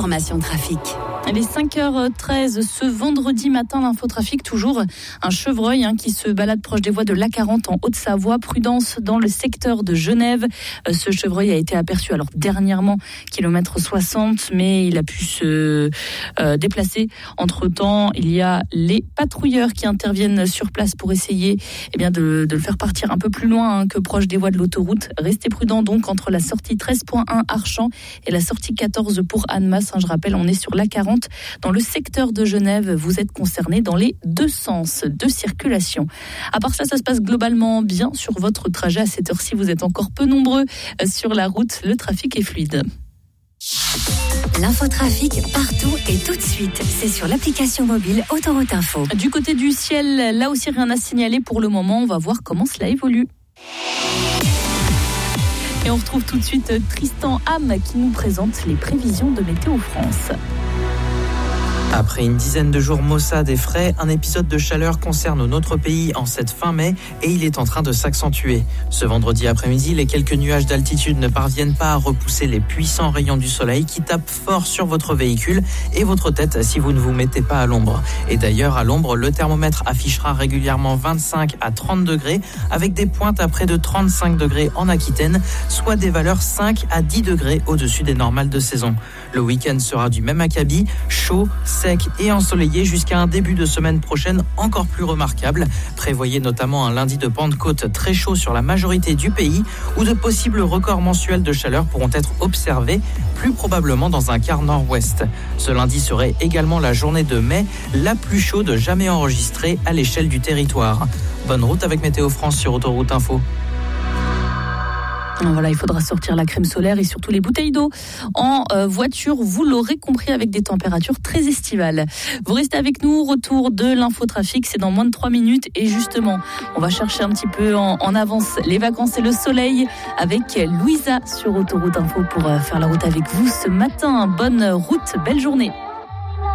l'information trafic. Il est 5h13 ce vendredi matin, l'infotrafic, toujours un chevreuil qui se balade proche des voies de l'A40 en Haute-Savoie. Prudence dans le secteur de Genève. Ce chevreuil a été aperçu dernièrement, kilomètre 60, mais il a pu se déplacer. Entre-temps, il y a les patrouilleurs qui interviennent sur place pour essayer de le faire partir un peu plus loin que proche des voies de l'autoroute. Restez prudents donc entre la sortie 13.1 Archamps et la sortie 14 pour Annemasse. Je rappelle, on est sur l'A40 dans le secteur de Genève. Vous êtes concernés dans les deux sens de circulation. À part ça se passe globalement bien sur votre trajet. À cette heure-ci, vous êtes encore peu nombreux sur la route. Le trafic est fluide. L'infotrafic partout et tout de suite. C'est sur l'application mobile Autoroute Info. Du côté du ciel, là aussi rien à signaler pour le moment. On va voir comment cela évolue. Et on retrouve tout de suite Tristan Ham qui nous présente les prévisions de Météo France. Après une dizaine de jours maussades et frais, un épisode de chaleur concerne notre pays en cette fin mai et il est en train de s'accentuer. Ce vendredi après-midi, les quelques nuages d'altitude ne parviennent pas à repousser les puissants rayons du soleil qui tapent fort sur votre véhicule et votre tête si vous ne vous mettez pas à l'ombre. Et d'ailleurs, à l'ombre, le thermomètre affichera régulièrement 25 à 30 degrés avec des pointes à près de 35 degrés en Aquitaine, soit des valeurs 5 à 10 degrés au-dessus des normales de saison. Le week-end sera du même acabit, chaud, sec et ensoleillé jusqu'à un début de semaine prochaine encore plus remarquable. Prévoyez notamment un lundi de Pentecôte très chaud sur la majorité du pays où de possibles records mensuels de chaleur pourront être observés, plus probablement dans un quart nord-ouest. Ce lundi serait également la journée de mai, la plus chaude jamais enregistrée à l'échelle du territoire. Bonne route avec Météo France sur Autoroute Info. Voilà, il faudra sortir la crème solaire et surtout les bouteilles d'eau en voiture, vous l'aurez compris, avec des températures très estivales. Vous restez avec nous, retour de l'infotrafic, c'est dans moins de 3 minutes et justement, on va chercher un petit peu en avance les vacances et le soleil avec Louisa sur Autoroute Info pour faire la route avec vous ce matin. Bonne route, belle journée.